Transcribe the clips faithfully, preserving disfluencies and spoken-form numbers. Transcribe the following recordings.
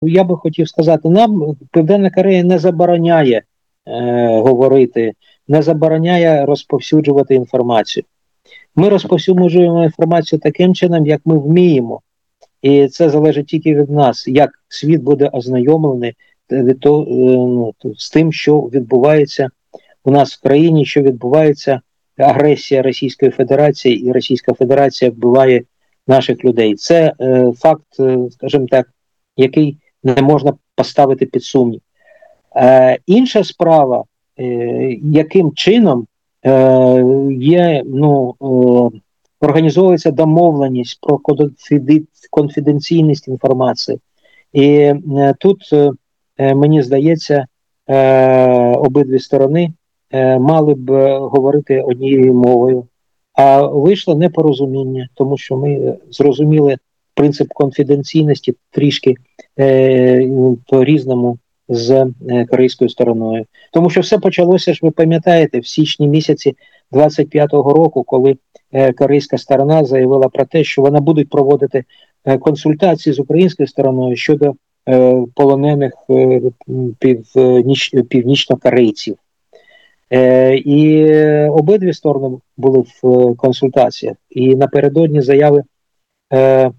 я би хотів сказати, нам Південна Корея не забороняє е, говорити, не забороняє розповсюджувати інформацію. Ми розповсюджуємо інформацію таким чином, як ми вміємо. І це залежить тільки від нас, як світ буде ознайомлений від того, ну, з тим, що відбувається у нас в країні, що відбувається агресія Російської Федерації, і Російська Федерація вбиває наших людей. Це е, факт, е, скажімо так, який не можна поставити під сумнів. Е, інша справа, е, яким чином е, є, ну, е, організовується домовленість про конфіденційність інформації. І е, тут, е, мені здається, е, обидві сторони е, мали б говорити однією мовою. А вийшло непорозуміння, тому що ми зрозуміли принцип конфіденційності трішки е, по-різному з е, корейською стороною. Тому що все почалося, ж ви пам'ятаєте, в січні місяці двадцять п'ятого року, коли е, корейська сторона заявила про те, що вона буде проводити е, консультації з українською стороною щодо е, полонених е, північ, північнокорейців. Е, і обидві сторони були в е, консультаціях. І напередодні заяви е,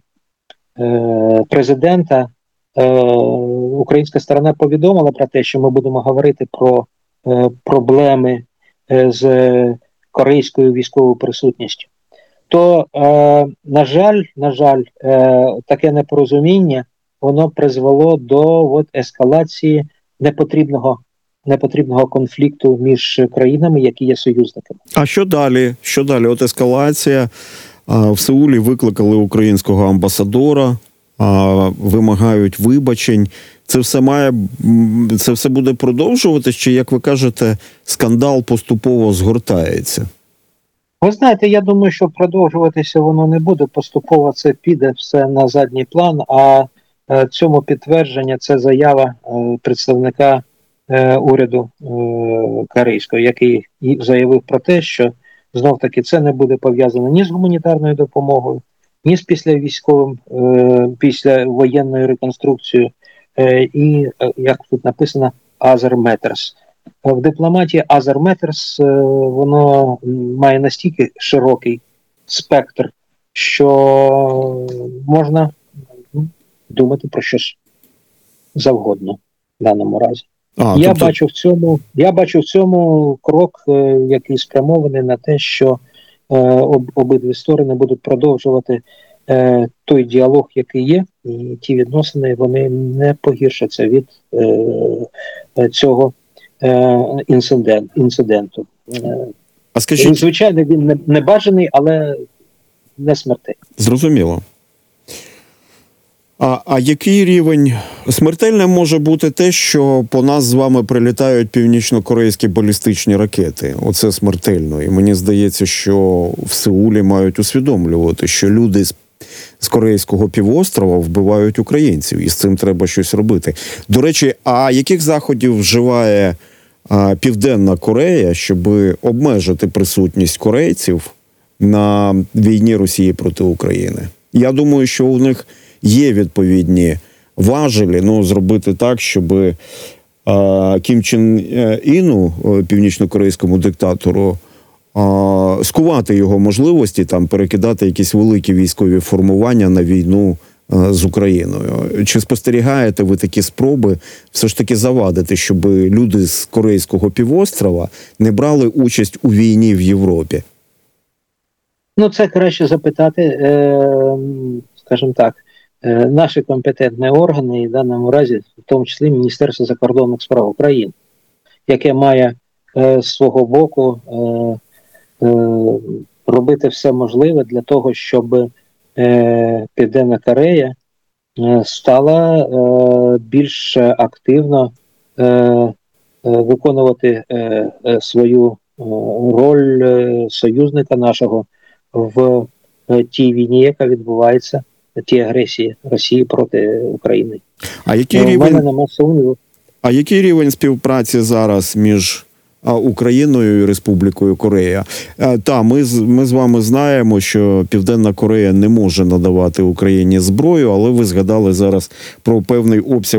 е, президента е, українська сторона повідомила про те, що ми будемо говорити про е, проблеми е, з корейською військовою присутністю. То, е, на жаль, на жаль, е, таке непорозуміння, воно призвело до от, ескалації непотрібного непотрібного конфлікту між країнами, які є союзниками. А що далі? Що далі? От ескалація. В Сеулі викликали українського амбасадора, вимагають вибачень. Це все має, це все буде продовжуватись, чи, як ви кажете, скандал поступово згортається? Ви знаєте, я думаю, що продовжуватися воно не буде. Поступово це піде все на задній план, а цьому підтвердження – це заява представника уряду е, корейського, який заявив про те, що знов-таки це не буде пов'язано ні з гуманітарною допомогою, ні з післявійськовим, е, післявоєнною реконструкцією, е, і, як тут написано, other matters. В дипломатії other matters, е, воно має настільки широкий спектр, що можна думати про щось завгодно в даному разі. А, я, тобто... бачу в цьому, я бачу в цьому крок, е, який спрямований на те, що е, об, обидві сторони будуть продовжувати е, той діалог, який є, і ті відносини, вони не погіршаться від е, цього е, інцидент, інциденту. А скажіть... Звичайно, він не, не бажаний, але не смертельний. Зрозуміло. А, а який рівень? Смертельним може бути те, що по нас з вами прилітають північно-корейські балістичні ракети. Оце смертельно. І мені здається, що в Сеулі мають усвідомлювати, що люди з, з Корейського півострова вбивають українців. І з цим треба щось робити. До речі, а яких заходів вживає а, Південна Корея, щоб обмежити присутність корейців на війні Росії проти України? Я думаю, що у них є відповідні важелі, ну, зробити так, щоб е, Кім Чен Іну, північно-корейському диктатору, е, скувати його можливості, там, перекидати якісь великі військові формування на війну е, з Україною. Чи спостерігаєте ви такі спроби все ж таки завадити, щоб люди з Корейського півострова не брали участь у війні в Європі? Ну, це краще запитати, е, скажімо так, наші компетентні органи, і в даному разі, в тому числі Міністерство закордонних справ України, яке має е, з свого боку е, е, робити все можливе для того, щоб е, Південна Корея е, стала е, більш активно е, е, виконувати е, е, свою е, роль е, союзника нашого в е, тій війні, яка відбувається, ті агресії Росії проти України. А який рівень, а який рівень співпраці зараз між Україною і Республікою Корея? Та, ми, ми з вами знаємо, що Південна Корея не може надавати Україні зброю, але ви згадали зараз про певний обсяг